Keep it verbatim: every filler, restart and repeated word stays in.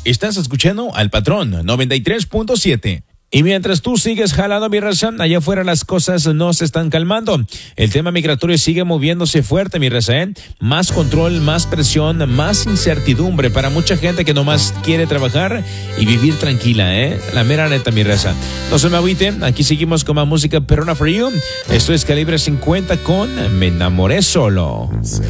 Estás escuchando al Patrón noventa y tres punto siete. Y mientras tú sigues jalando, mi raza, allá afuera las cosas no se están calmando. El tema migratorio sigue moviéndose fuerte, mi raza, ¿eh? Más control, más presión, más incertidumbre para mucha gente que nomás quiere trabajar y vivir tranquila, ¿eh? La mera neta, mi raza. No se me agüiten, aquí seguimos con más música perrona for you. Esto es Calibre cincuenta con Me Enamoré Solo. Se